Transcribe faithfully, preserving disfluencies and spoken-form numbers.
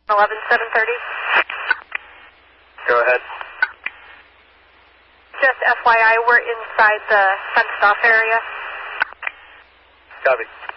eleven seven thirty. Go ahead. Just F Y I, we're inside the fenced off area. Copy.